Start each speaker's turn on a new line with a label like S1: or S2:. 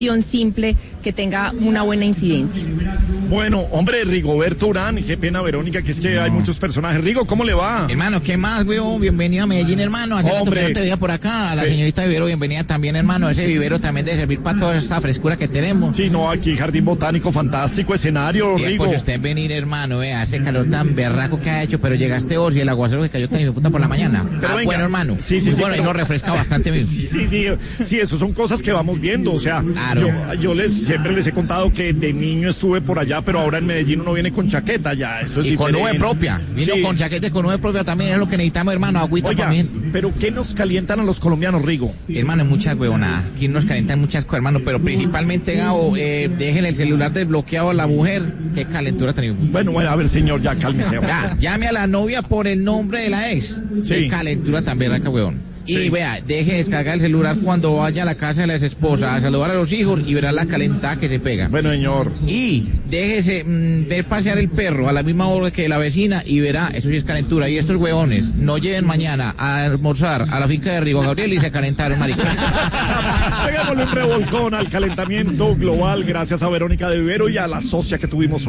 S1: simple que tenga una buena incidencia.
S2: Bueno, hombre, Rigoberto Urán, qué pena, Verónica, que es que hay muchos personajes. Rigo, ¿cómo le va?
S3: Hermano, ¿qué más, weón? Bienvenido a Medellín, hermano. Hace rato que no te veía por acá. A la señorita Vivero, bienvenida también, hermano. Ese vivero también debe servir para toda esta frescura que tenemos.
S2: Sí, no, aquí jardín botánico, fantástico escenario,
S3: bien,
S2: Rigo.
S3: Pues usted venir, hermano, hace calor tan berraco que ha hecho, pero llegaste vos y el aguacero que cayó tan hijo de puta por la mañana.
S2: Pero venga.
S3: Bueno, hermano.
S2: Sí,
S3: bueno,
S2: pero...
S3: y nos refresca bastante bien.
S2: Sí, eso son cosas que vamos viendo, o sea,
S3: claro.
S2: yo siempre les he contado que de niño estuve por allá, pero ahora en Medellín uno viene con chaqueta, ya, esto es
S3: y
S2: diferente.
S3: con nube propia, vino con chaqueta y con nube propia también, es lo que necesitamos, hermano, agüita.
S2: Oiga,
S3: también.
S2: pero ¿qué nos calientan a los colombianos, Rigo?
S3: Hermano, muchas huevonadas, aquí nos calientan muchas cosas, hermano, pero principalmente, Gabo, dejen el celular desbloqueado a la mujer, qué calentura tenemos.
S2: Bueno, a ver, señor, ya, cálmese.
S3: Ya, llame a la novia por el nombre de la ex, qué calentura tan berraca, huevón. Y vea, deje descargar el celular cuando vaya a la casa de la exesposa a saludar a los hijos y verá la calentada que se pega.
S2: Bueno, señor.
S3: Y déjese ver pasear el perro a la misma hora que la vecina y verá, eso sí es calentura. Y estos huevones no lleguen mañana a almorzar a la finca de Rigo Gabriel y se calentaron, marica.
S2: Pegámosle un revolcón al calentamiento global gracias a Verónica de Vivero y a la socia que tuvimos hoy.